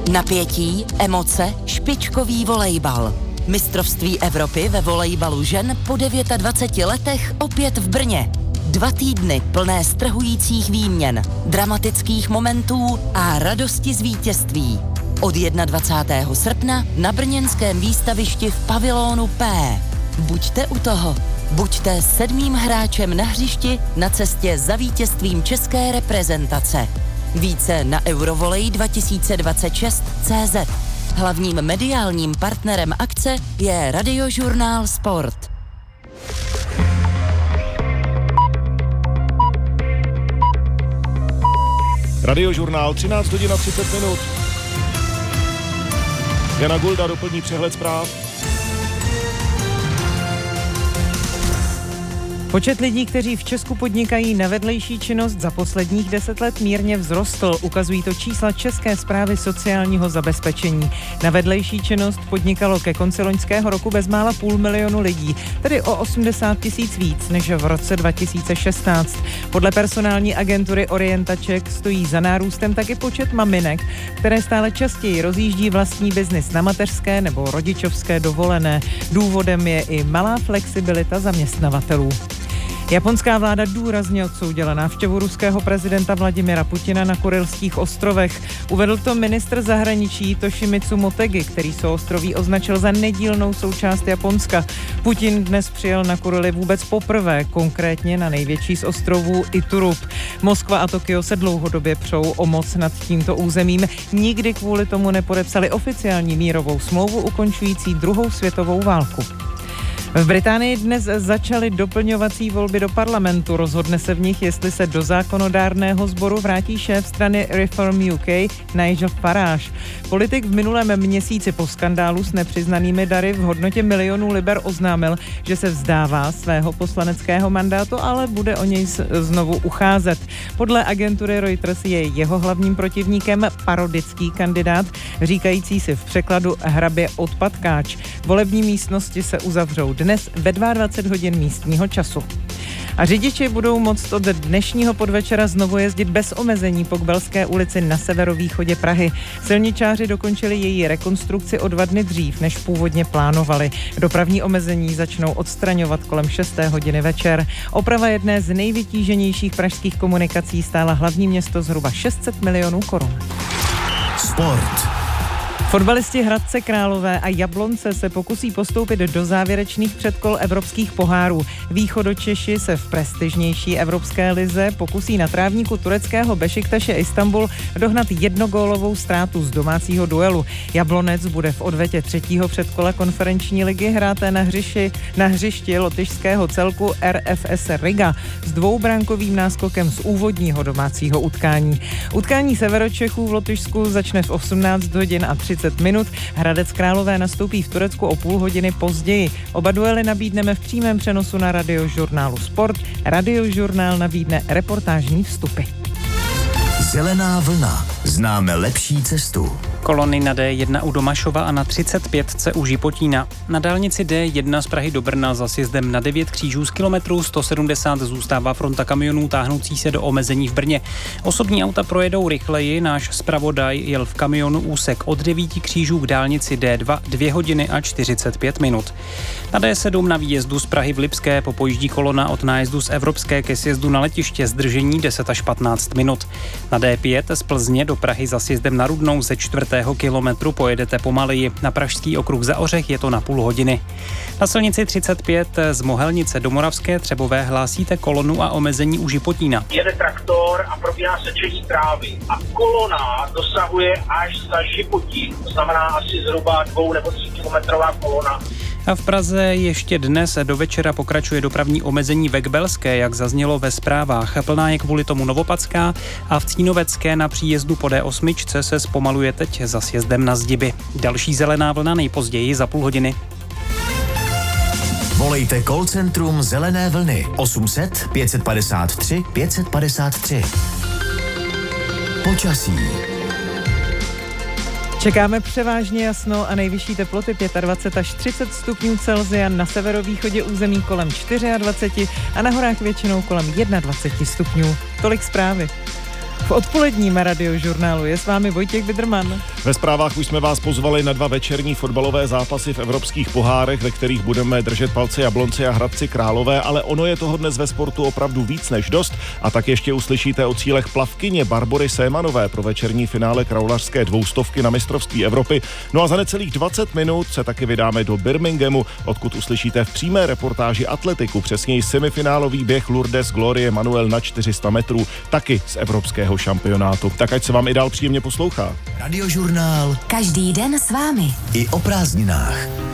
Napětí, emoce, špičkový volejbal. Mistrovství Evropy ve volejbalu žen po 29 letech opět v Brně. 2 týdny plné strhujících výměn, dramatických momentů a radosti z vítězství. Od 21. srpna na brněnském výstavišti v pavilonu P. Buďte u toho. Buďte 7. hráčem na hřišti na cestě za vítězstvím české reprezentace. Více na Eurovolej2026.cz. Hlavním mediálním partnerem akce je Radiožurnál Sport. Radiožurnál 13 hodin a 30 minut. Jana Gulda doplní přehled zpráv. Počet lidí, kteří v Česku podnikají nevedlejší činnost, za posledních 10 let mírně vzrostl. Ukazují to čísla České správy sociálního zabezpečení. Nevedlejší činnost podnikalo ke konci loňského roku bezmála 500 000 lidí, tedy o 80 000 víc než v roce 2016. Podle personální agentury Orientaček stojí za nárůstem taky počet maminek, které stále častěji rozjíždí vlastní biznis na mateřské nebo rodičovské dovolené. Důvodem je i malá flexibilita zaměstnavatelů. Japonská vláda důrazně odsoudila návštěvu ruského prezidenta Vladimira Putina na Kurylských ostrovech. Uvedl to ministr zahraničí Toshimitsu Motegi, který souostroví označil za nedílnou součást Japonska. Putin dnes přijel na Kurily vůbec poprvé, konkrétně na největší z ostrovů Iturup. Moskva a Tokio se dlouhodobě přou o moc nad tímto územím. Nikdy kvůli tomu nepodepsali oficiální mírovou smlouvu ukončující druhou světovou válku. V Británii dnes začaly doplňovací volby do parlamentu. Rozhodne se v nich, jestli se do zákonodárného sboru vrátí šéf strany Reform UK Nigel Farage. Politik v minulém měsíci po skandálu s nepřiznanými dary v hodnotě milionů liber oznámil, že se vzdává svého poslaneckého mandátu, ale bude o něj znovu ucházet. Podle agentury Reuters je jeho hlavním protivníkem parodický kandidát, říkající si v překladu hrabě odpadkáč. Volební místnosti se uzavřou dnes ve 22 hodin místního času. A řidiči budou moct od dnešního podvečera znovu jezdit bez omezení po Kbelské ulici na severovýchodě Prahy. Silničáři dokončili její rekonstrukci o 2 dny dřív, než původně plánovali. Dopravní omezení začnou odstraňovat kolem 6. hodiny večer. Oprava jedné z nejvytíženějších pražských komunikací stála hlavní město zhruba 600 milionů korun. Sport. Fotbalisti Hradce Králové a Jablonce se pokusí postoupit do závěrečných předkol evropských pohárů. Východočeši se v prestižnější evropské lize pokusí na trávníku tureckého Bešiktaše Istanbul dohnat jednogólovou ztrátu z domácího duelu. Jablonec bude v odvetě 3. předkola konferenční ligy hrát na hřišti lotyšského celku RFS Riga s 2brankovým náskokem z úvodního domácího utkání. Utkání Severočechů v Lotyšsku začne v 18 hodin a 30 minut. Hradec Králové nastoupí v Turecku o půl hodiny později. Oba duely nabídneme v přímém přenosu na Radiožurnálu Sport. Radiožurnál nabídne reportážní vstupy. Zelená vlna. Známe lepší cestu. Kolony na D1 u Domašova a na 35 u Žipotína. Na dálnici D1 z Prahy do Brna za sjezdem na 9 křížů z kilometru 170 zůstává fronta kamionů táhnoucí se do omezení v Brně. Osobní auta projedou rychleji, náš zpravodaj jel v kamionu úsek od 9 křížů k dálnici D2 2 hodiny a 45 minut. Na D7 na výjezdu z Prahy v Lipské popojíždí kolona od nájezdu z Evropské ke sjezdu na letiště zdržení 10 až 15 minut. Na D5 z Plzně do Prahy za sjezdem na Rudnou ze 4. kilometru pojedete pomaleji. Na Pražský okruh za Ořech je to na půl hodiny. Na silnici 35 z Mohelnice do Moravské Třebové hlásíte kolonu a omezení u Žipotína. Jede traktor a probíhá sečení trávy a kolona dosahuje až za Žipotín, to znamená asi zhruba 2 nebo 3 kilometrová kolona. A v Praze ještě dnes do večera pokračuje dopravní omezení ve Kbelské, jak zaznělo ve zprávách. Plná je kvůli tomu Novopadská a v Cínovecké na příjezdu po D8 se zpomaluje teď za sjezdem na Zdiby. Další zelená vlna nejpozději za půl hodiny. Volejte call centrum Zelené vlny 800 553 553. Počasí. Čekáme převážně jasno a nejvyšší teploty 25 až 30 stupňů Celsia, na severovýchodě území kolem 24 a na horách většinou kolem 21 stupňů. Tolik zprávy. V odpoledním Radiožurnálu je s vámi Vojtěch Vidrman. Ve zprávách už jsme vás pozvali na 2 večerní fotbalové zápasy v evropských pohárech, ve kterých budeme držet palce Jablonci a Hradci Králové, ale ono je toho dnes ve sportu opravdu víc než dost a tak ještě uslyšíte o cílech plavkyně Barbory Sémanové pro večerní finále kraulařské 200 na mistrovství Evropy. No a za necelých 20 minut se taky vydáme do Birminghamu, odkud uslyšíte v přímé reportáži atletiku, přesněji semifinálový běh Lourdes Glorie Manuel na 400 metrů, taky z evropského šampionátu. Tak ať se vám i dál příjemně poslouchá. Radiožurnál. Každý den s vámi. I o prázdninách.